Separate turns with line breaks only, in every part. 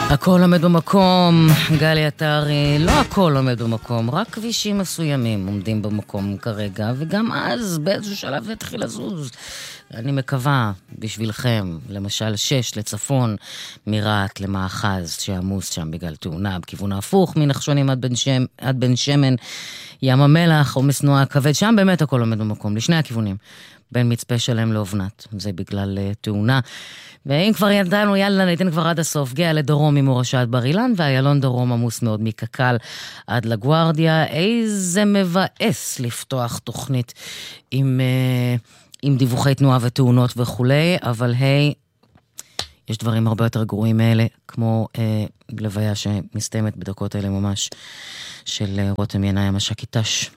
הכל עומד במקום, גלי עטרי, לא הכל עומד במקום, רק כבישים מסוימים עומדים במקום כרגע, וגם אז באיזשהו שלב התחיל לזוז. אני מקווה בשבילכם, למשל 6 לצפון, מרעת למאחז שעמוס שם בגלל תאונה, בכיוון ההפוך, מנחשונים עד בן שמן, ים המלח, עומס תנועה כבד, שם באמת הכל עומד במקום, לשני הכיוונים, בין מצפה שלם לאובנת, זה בגלל תאונה. ואם כבר ידענו, יאללה, ניתן כבר עד הסוף, גאה לדרום ממורשה עד בר אילן, והיילון דרום עמוס מאוד מקקל עד לגוארדיה. איזה מבאס לפתוח תוכנית עם דיווחי תנועה ותאונות וכולי, אבל היי, יש דברים הרבה יותר גרועים מאלה, כמו לוויה שמסתיימת בדקות האלה ממש, של רותם ינאי מש"קיטש.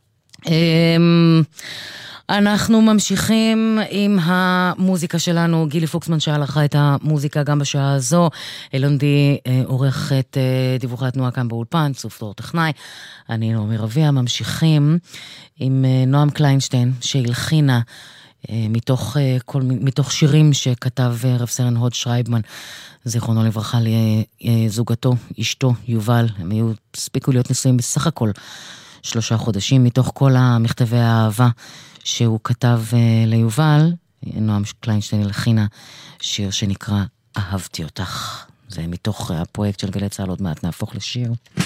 אנחנו ממשיכים עם המוזיקה שלנו. גילי פוקסמן שערכה את המוזיקה גם בשעה הזו. אלונדי עורך את דיווחי התנועה כאן באולפן, צוף דור טכנאי. אני נעמי רביע. ממשיכים עם נועם קליינשטיין שהלחינה מתוך שירים שכתב רב סרן הוד שרייבמן, זיכרונו לברכה, לזוגתו, אשתו יובל. הם הספיקו להיות נשואים בסך הכל 3 חודשים. מתוך כל המכתבי האהבה שהוא כתב ליובל, נועם קליינשטיין הלחינה שיר שנקרא אהבתי אותך. זה מתוך הפרויקט של גלי צהל, עוד מעט נהפוך לשיר.